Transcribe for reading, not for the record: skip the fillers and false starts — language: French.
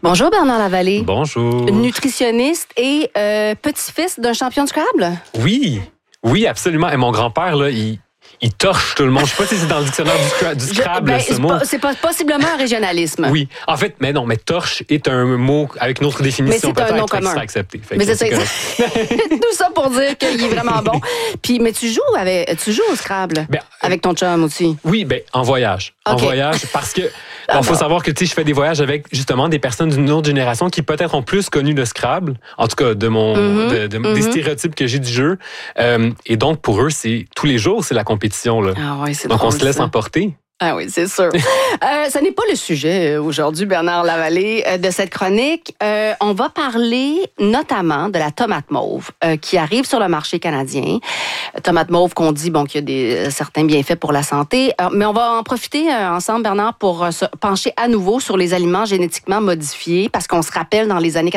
Bonjour Bernard Lavallée. Bonjour. Nutritionniste et petit-fils d'un champion de Scrabble. Oui, absolument. Et mon grand-père, là, il torche tout le monde. Je sais pas si c'est dans le dictionnaire du Scrabble, ce mot. C'est possiblement un régionalisme. Oui. En fait, mais torche est un mot avec une autre définition. Mais c'est un nom commun. Qui sera accepté. Mais c'est tout ça pour dire qu'il est vraiment bon. Mais tu joues au Scrabble avec ton chum aussi. Oui, en voyage. Okay. En voyage, parce que faut savoir que je fais des voyages avec justement des personnes d'une autre génération qui peut-être ont plus connu le Scrabble, en tout cas des stéréotypes que j'ai du jeu. Et donc pour eux, c'est tous les jours, c'est la compétition là. Ah ouais, c'est donc drôle, on se laisse emporter. Ah oui, c'est sûr. Ce n'est pas le sujet aujourd'hui, Bernard Lavallée, de cette chronique. On va parler notamment de la tomate mauve qui arrive sur le marché canadien. Tomate mauve qu'on dit qu'il y a certains bienfaits pour la santé. Mais on va en profiter ensemble, Bernard, pour se pencher à nouveau sur les aliments génétiquement modifiés parce qu'on se rappelle dans les années